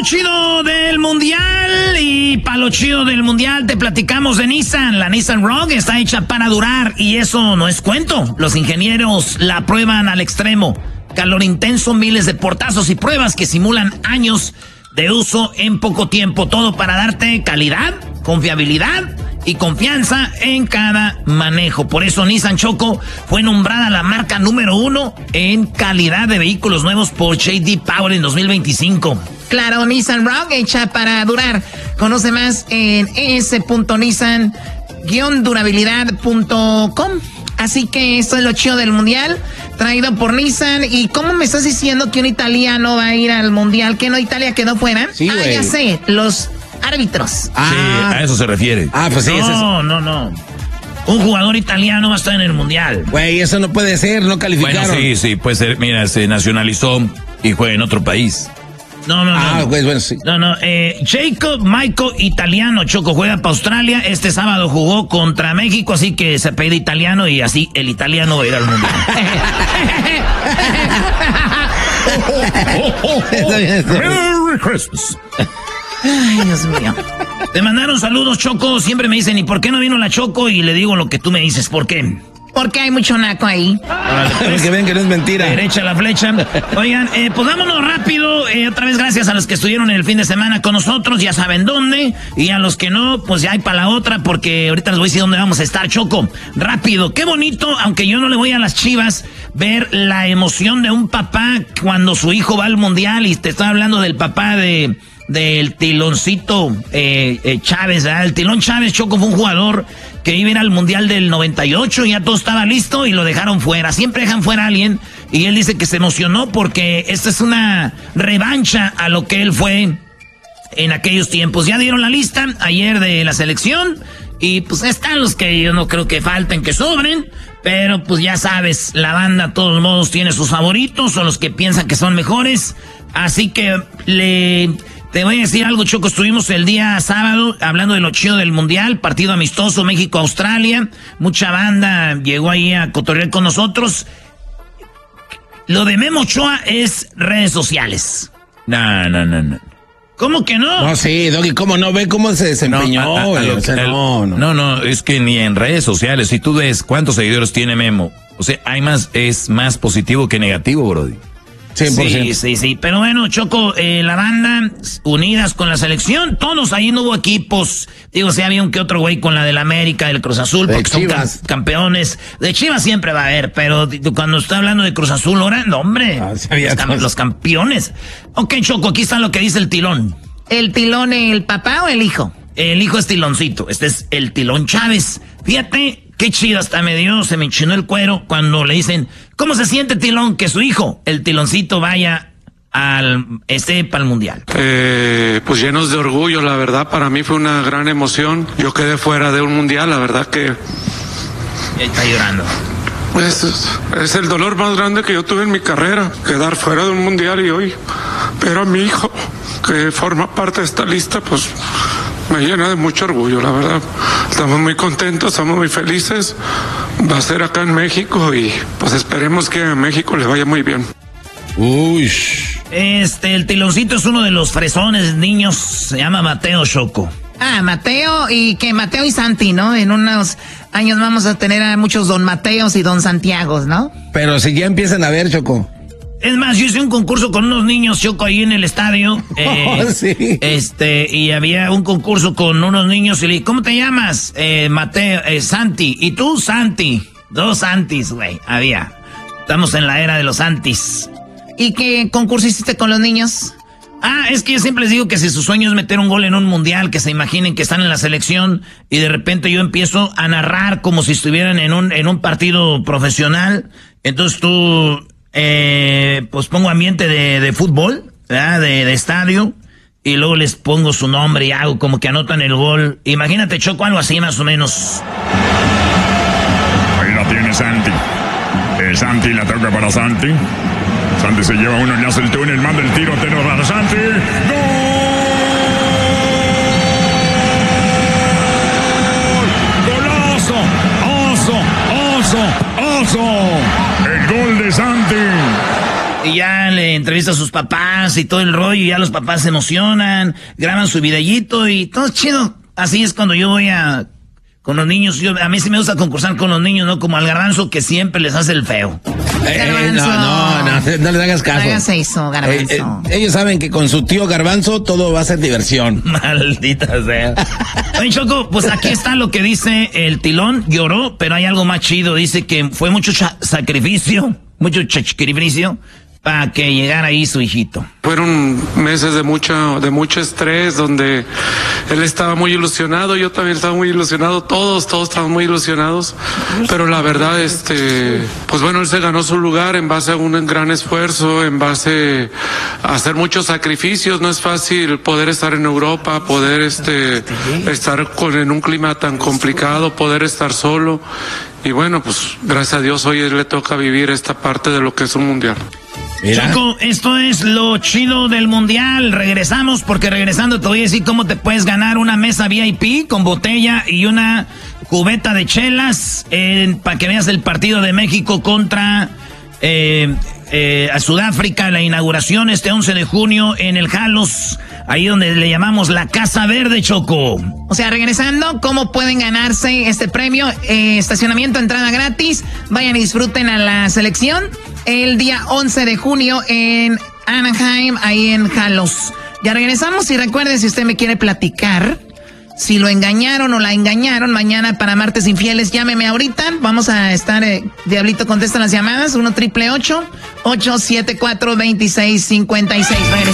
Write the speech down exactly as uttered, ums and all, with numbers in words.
chido del mundial, y para lo chido del mundial te platicamos de Nissan. La Nissan Rogue está hecha para durar, y eso no es cuento. Los ingenieros la prueban al extremo. Calor intenso, miles de portazos y pruebas que simulan años de uso en poco tiempo. Todo para darte calidad, confiabilidad y confianza en cada manejo. Por eso Nissan, Choco, fue nombrada la marca número uno en calidad de vehículos nuevos por J D Power en dos mil veinticinco. Claro, Nissan Rogue, hecha para durar. Conoce más en s punto nissan guion durabilidad punto com. Así que esto es lo chido del mundial, traído por Nissan. ¿Y cómo me estás diciendo que un italiano va a ir al mundial? ¿Que no, Italia quedó fuera? Sí, ah, wey. ya sé, los árbitros. Ah, sí, a eso se refiere. Ah, pues sí, no, ese es... no, no. Un jugador italiano va a estar en el mundial. Güey, eso no puede ser, no calificaron. Bueno, sí, sí, puede ser. Mira, se nacionalizó y juega en otro país. No, no, no. Ah, pues bueno, sí. No, no. Eh, Jacob Michael Italiano, Choco, juega para Australia. Este sábado jugó contra México, así que se pide italiano y así el italiano va a ir al mundial. Merry Christmas. Ay, Dios mío. Te mandaron saludos, Choco. Siempre me dicen, ¿y por qué no vino la Choco? Y le digo lo que tú me dices. ¿Por qué? Porque hay mucho naco ahí. Vale, pues, Porque ven que no es mentira. Derecha la flecha. Oigan, eh, pues vámonos rápido. Eh, otra vez gracias a los que estuvieron el fin de semana con nosotros. Ya saben dónde. Y a los que no, pues ya hay para la otra. Porque ahorita les voy a decir dónde vamos a estar, Choco. Rápido. Qué bonito, aunque yo no le voy a las Chivas, ver la emoción de un papá cuando su hijo va al mundial. Y te estoy hablando del papá de... del Tiloncito eh, eh, Chávez, ¿verdad? El Tilón Chávez, Choco, fue un jugador que iba a ir al Mundial del noventa y ocho, y ya todo estaba listo y lo dejaron fuera. Siempre dejan fuera a alguien, y él dice que se emocionó porque esta es una revancha a lo que él fue en aquellos tiempos. Ya dieron la lista ayer de la selección, y pues están los que yo no creo que falten, que sobren, pero pues ya sabes, la banda de todos modos tiene sus favoritos, o los que piensan que son mejores. Así que le... Te voy a decir algo, Choco. Estuvimos el día sábado hablando de lo chido del mundial, partido amistoso México-Australia. Mucha banda llegó ahí a cotorrear con nosotros. Lo de Memo Ochoa es redes sociales. No, no, no, no. ¿Cómo que no? No, sí, Doggy, ¿cómo no ve cómo se desempeñó? No, a- a- a güey? lo O sea, que- no, no. no, no, es que ni en redes sociales, si tú ves cuántos seguidores tiene Memo, o sea, hay más, es más positivo que negativo, brody. cien por ciento. Sí, sí, sí. Pero bueno, Choco, eh, la banda unidas con la selección, todos ahí no hubo equipos. Digo, sí había un que otro güey con la del América, del Cruz Azul, De porque son Chivas. cam- campeones. De Chivas siempre va a haber, pero d- cuando está hablando de Cruz Azul, ahora, no, hombre. Ah, sí había los, cam- cosas. los campeones. Ok, Choco, aquí está lo que dice el Tilón. ¿El Tilón, el papá o el hijo? El hijo es Tiloncito, este es el Tilón Chávez. Fíjate. Qué chido, hasta me dio, se me enchinó el cuero cuando le dicen, ¿cómo se siente Tilón que su hijo, el Tiloncito, vaya al este para el mundial? Eh, pues llenos de orgullo, la verdad, para mí fue una gran emoción. Yo quedé fuera de un mundial, la verdad que Él está llorando. es, es el dolor más grande que yo tuve en mi carrera, quedar fuera de un mundial y hoy, pero a mi hijo, que forma parte de esta lista, pues me llena de mucho orgullo, la verdad. Estamos muy contentos, estamos muy felices. Va a ser acá en México y pues esperemos que a México le vaya muy bien. Uy. Este, el Tiloncito es uno de los fresones niños, se llama Mateo, Choco. Ah, Mateo, y que Mateo y Santi, ¿no? En unos años vamos a tener a muchos don Mateos y don Santiagos, ¿no? Pero si ya empiezan a ver, Choco. Es más, yo hice un concurso con unos niños, Choco, ahí en el estadio. Eh, Oh, sí. Este, y había un concurso con unos niños y le dije, ¿cómo te llamas? Eh, Mateo, eh, Santi. ¿Y tú, Santi? Dos Santis, güey, había. Estamos en la era de los Santis. ¿Y qué concurso hiciste con los niños? Ah, es que yo siempre les digo que si su sueño es meter un gol en un mundial, que se imaginen que están en la selección y de repente yo empiezo a narrar como si estuvieran en un, en un partido profesional. Entonces tú, eh, pues pongo ambiente de, de fútbol, ¿verdad? De, de estadio, y luego les pongo su nombre y hago como que anotan el gol. Imagínate, Choco, algo así más o menos. Ahí la tiene Santi. Eh, Santi la toca para Santi. Santi se lleva uno, le hace el túnel, manda el tiro, tenor para Santi. ¡Gol! ¡Golazo! ¡Oso! ¡Oso! ¡Oso! El gol de Santi. Y ya le entrevista a sus papás y todo el rollo, y ya los papás se emocionan, graban su videíto y todo chido. Así es cuando yo voy a... con los niños. Yo, a mí sí me gusta concursar con los niños, ¿no? Como al Garbanzo, que siempre les hace el feo. Eh, eh, no, no, no, no les hagas caso. No hagas eso, Garbanzo. Eh, eh, ellos saben que con su tío Garbanzo todo va a ser diversión. Maldita sea. Oye, Choco, pues aquí está lo que dice el Tilón. Lloró, pero hay algo más chido. Dice que fue mucho sacrificio, mucho sacrificio para que llegara ahí su hijito. Fueron meses de mucha, de mucho estrés, donde él estaba muy ilusionado, yo también estaba muy ilusionado, todos, todos estaban muy ilusionados, pero la verdad, este, pues bueno, él se ganó su lugar en base a un gran esfuerzo, en base a hacer muchos sacrificios. No es fácil poder estar en Europa, poder este, estar con, en un clima tan complicado, poder estar solo, y bueno, pues gracias a Dios hoy él le toca vivir esta parte de lo que es un mundial. Mira. Choco, esto es lo chido del mundial. Regresamos porque regresando te voy a decir cómo te puedes ganar una mesa V I P con botella y una cubeta de chelas eh, para que veas el partido de México contra eh, eh, a Sudáfrica, la inauguración este once de junio en el Jalos, ahí donde le llamamos la Casa Verde, Choco. O sea, regresando, ¿cómo pueden ganarse este premio? Eh, estacionamiento, entrada gratis. Vayan y disfruten a la selección el día once de junio en Anaheim, ahí en Jalos. Ya regresamos y recuerden, si usted me quiere platicar si lo engañaron o la engañaron, mañana para Martes Infieles, llámeme ahorita. Vamos a estar, eh, Diablito contesta las llamadas, uno triple ocho, ocho siete cuatro, dos seis cinco seis.